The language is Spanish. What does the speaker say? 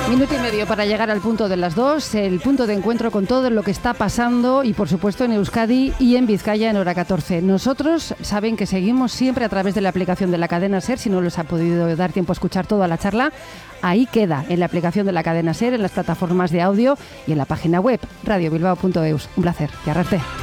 Minuto y medio para llegar al punto de las 2, el punto de encuentro con todo lo que está pasando y por supuesto en Euskadi y en Vizcaya en hora 14. Nosotros saben que seguimos siempre a través de la aplicación de la cadena SER. Si no les ha podido dar tiempo a escuchar toda la charla, ahí queda en la aplicación de la cadena SER, en las plataformas de audio y en la página web radiobilbao.eus. Un placer, Yarrarte.